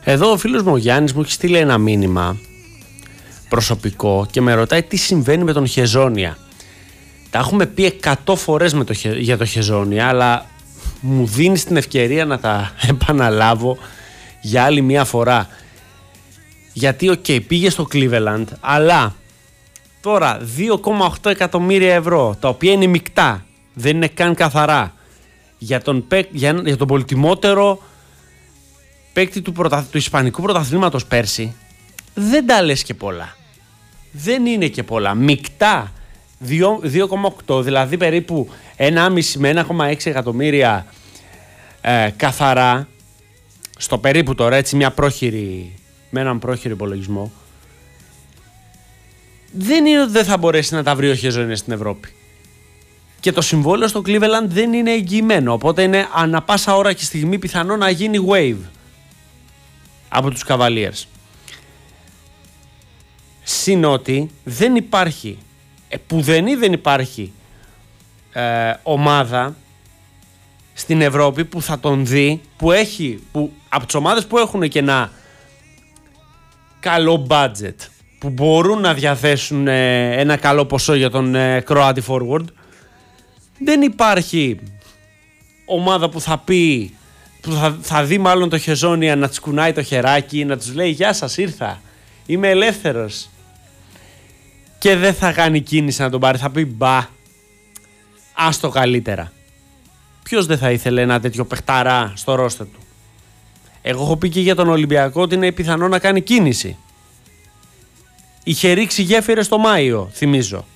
Εδώ ο φίλος μου ο Γιάννης μου έχει στείλει ένα μήνυμα προσωπικό και με ρωτάει τι συμβαίνει με τον Χεζόνια. Τα έχουμε πει 100 φορές για το Χεζόνια, αλλά μου δίνει την ευκαιρία να τα επαναλάβω για άλλη μια φορά. Γιατί πήγε στο Cleveland, αλλά τώρα 2,8 εκατομμύρια ευρώ, τα οποία είναι μεικτά, δεν είναι καν καθαρά, για τον πολυτιμότερο παίκτη του Ισπανικού πρωταθλήματος πέρσι, δεν τα λες και πολλά. Δεν είναι και πολλά. Μεικτά 2,8, δηλαδή περίπου 1,5 με 1,6 εκατομμύρια καθαρά, στο περίπου τώρα, έτσι με έναν πρόχειρο υπολογισμό. Δεν είναι ότι δεν θα μπορέσει να τα βρει ο Χεζόνια στην Ευρώπη. Και το συμβόλαιο στο Cleveland δεν είναι εγγυημένο, οπότε είναι ανά πάσα ώρα και στιγμή πιθανό να γίνει wave από τους Cavaliers. Συν ότι δεν υπάρχει, δεν υπάρχει ομάδα στην Ευρώπη που θα τον δει, που από τις ομάδες που έχουν και ένα καλό budget, που μπορούν να διαθέσουν ένα καλό ποσό για τον Croatia forward, δεν υπάρχει ομάδα που θα πει, που θα δει μάλλον το Χεζόνια να τους κουνάει το χεράκι, να τους λέει «Γεια σας, ήρθα, είμαι ελεύθερος», και δεν θα κάνει κίνηση να τον πάρει, θα πει «Μπα, άστο καλύτερα». Ποιος δεν θα ήθελε ένα τέτοιο παιχταρά στο ρόστερ του? Εγώ έχω πει και για τον Ολυμπιακό ότι είναι πιθανό να κάνει κίνηση. Είχε ρίξει γέφυρες το Μάιο, θυμίζω.